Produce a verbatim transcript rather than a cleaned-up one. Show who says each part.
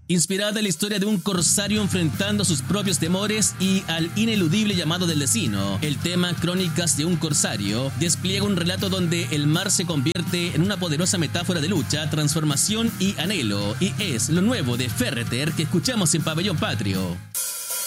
Speaker 1: Inspirada en la historia de un corsario enfrentando sus propios temores y al ineludible llamado del destino, el tema Crónicas de un corsario despliega un relato donde el mar se convierte en una poderosa metáfora de lucha, transformación y anhelo, y es lo nuevo de Ferreter que escuchamos en Pabellón Patrio.